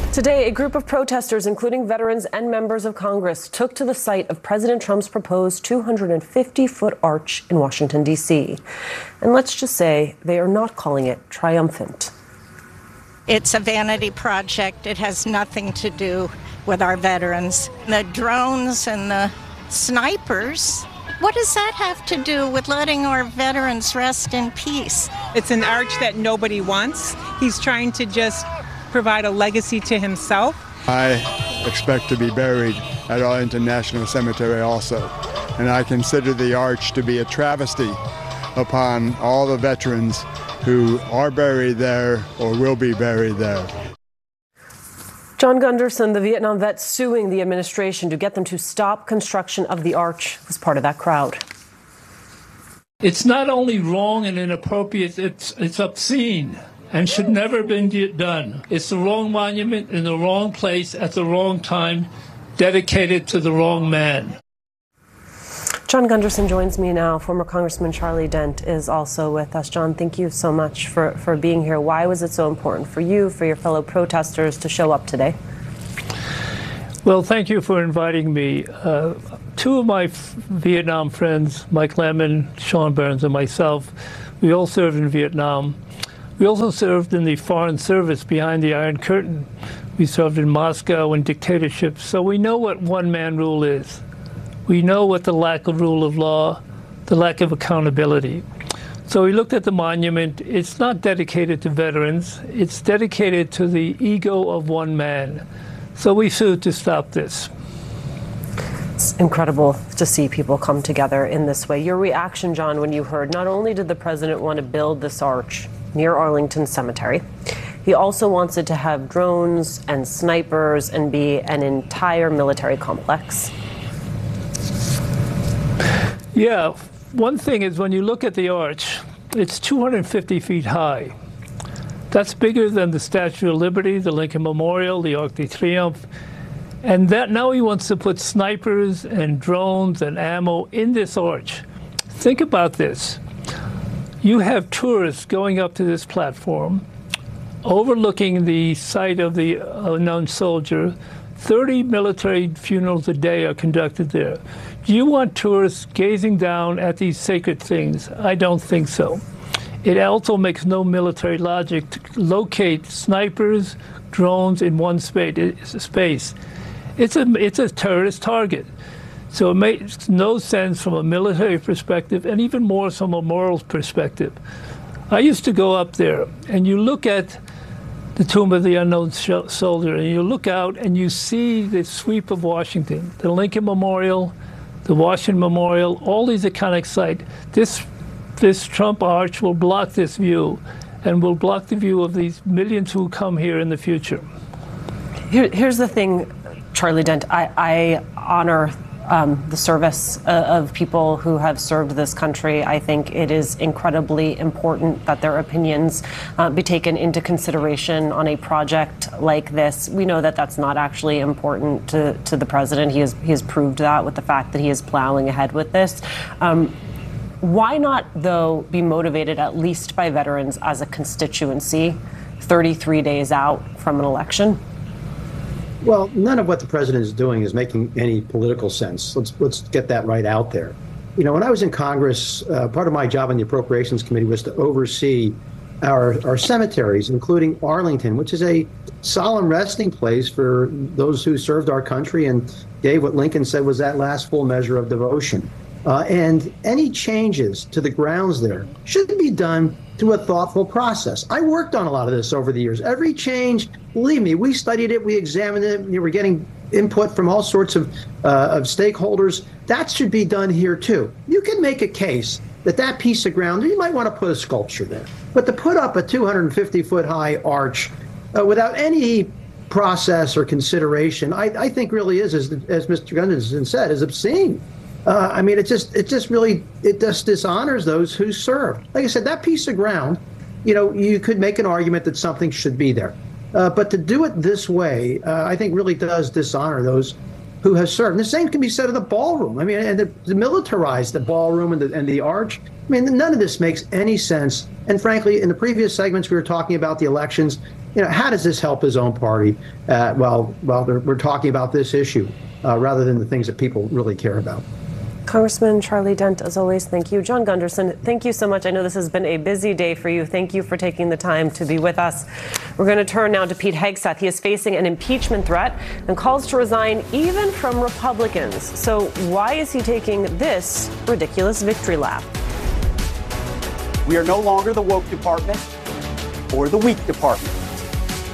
Today, a group of protesters, including veterans and members of Congress, took to the site of President Trump's proposed 250-foot arch in Washington, D.C. And let's just say they are not calling it triumphant. It's a vanity project. It has nothing to do with our veterans. The drones and the snipers, what does that have to do with letting our veterans rest in peace? It's an arch that nobody wants. He's trying to just provide a legacy to himself. I expect to be buried at Arlington National Cemetery also, and I consider the arch to be a travesty upon all the veterans who are buried there or will be buried there. John Gunderson, the Vietnam vet suing the administration to get them to stop construction of the arch, was part of that crowd. It's not only wrong and inappropriate, it's obscene and should never have been done. It's the wrong monument in the wrong place at the wrong time, dedicated to the wrong man. John Gunderson joins me now. Former Congressman Charlie Dent is also with us. John, thank you so much for being here. Why was it so important for you, for your fellow protesters, to show up today? Well, thank you for inviting me. Two of my Vietnam friends, Mike Lemon, Sean Burns, and myself, we all served in Vietnam. We also served in the Foreign Service behind the Iron Curtain. We served in Moscow and dictatorships, so we know what one-man rule is. We know what the lack of rule of law, the lack of accountability. So we looked at the monument. It's not dedicated to veterans. It's dedicated to the ego of one man. So we sued to stop this. It's incredible to see people come together in this way. Your reaction, John, when you heard not only did the president want to build this arch near Arlington Cemetery, he also wants it to have drones and snipers and be an entire military complex. Yeah, one thing is when you look at the arch, it's 250 feet high. That's bigger than the Statue of Liberty, the Lincoln Memorial, the Arc de Triomphe. And that now he wants to put snipers and drones and ammo in this arch. Think about this. You have tourists going up to this platform, overlooking the site of the unknown soldier. 30 military funerals a day are conducted there. Do you want tourists gazing down at these sacred things? I don't think so. It also makes no military logic to locate snipers, drones in one space. It's a terrorist target. So it makes no sense from a military perspective, and even more from a moral perspective. I used to go up there, and you look at the Tomb of the Unknown Soldier, and you look out and you see the sweep of Washington, the Lincoln Memorial, the Washington Memorial, all these iconic sites. This Trump arch will block this view, and will block the view of these millions who come here in the future. Here's the thing, Charlie Dent. I honor the service of people who have served this country. I think it is incredibly important that their opinions be taken into consideration on a project like this. We know that that's not actually important to the president. He has proved that with the fact that he is plowing ahead with this. Why not, though, be motivated at least by veterans as a constituency 33 days out from an election? Well, none of what the president is doing is making any political sense. Let's get that right out there. You know, when I was in Congress, part of my job on the Appropriations Committee was to oversee our cemeteries, including Arlington, which is a solemn resting place for those who served our country and gave what Lincoln said was that last full measure of devotion. And any changes to the grounds there should be done through a thoughtful process. I worked on a lot of this over the years. Every change, believe me, we studied it, we examined it, we were getting input from all sorts of stakeholders. That should be done here too. You can make a case that piece of ground, you might want to put a sculpture there. But to put up a 250-foot high arch without any process or consideration, I think really is, as Mr. Gunderson said, is obscene. I mean, it just dishonors those who served. Like I said, that piece of ground, you know, you could make an argument that something should be there. But to do it this way, I think really does dishonor those who has served. And the same can be said of the ballroom. I mean, and to militarize the ballroom and the arch. I mean, none of this makes any sense. And frankly, in the previous segments, we were talking about the elections. How does this help his own party? Well, we're talking about this issue rather than the things that people really care about. Congressman Charlie Dent, as always, thank you. John Gunderson, thank you so much. I know this has been a busy day for you. Thank you for taking the time to be with us. We're going to turn now to Pete Hegseth. He is facing an impeachment threat and calls to resign even from Republicans. So why is he taking this ridiculous victory lap? We are no longer the woke department or the weak department.